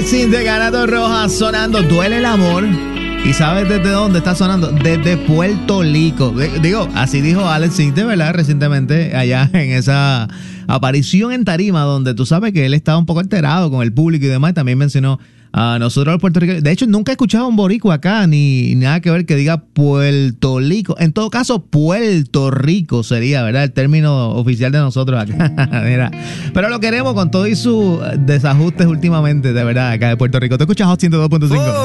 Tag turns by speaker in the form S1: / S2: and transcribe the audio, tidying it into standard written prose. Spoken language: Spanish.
S1: Sin de Ganado Rojas sonando Duele el Amor. ¿Y sabes desde dónde está sonando? Desde Puerto Rico. Digo, así dijo Alex Sintek, ¿verdad? Recientemente allá en esa aparición en tarima donde tú sabes que él estaba un poco alterado con el público y demás. También mencionó a nosotros los puertorriqueños. De hecho, nunca he escuchado a un boricua acá ni nada que ver que diga Puerto Rico. En todo caso, Puerto Rico sería, ¿verdad? El término oficial de nosotros acá. Mira. Pero lo queremos con todo y sus desajustes últimamente, de verdad, acá de Puerto Rico. ¿Te escuchas Hot 102.5?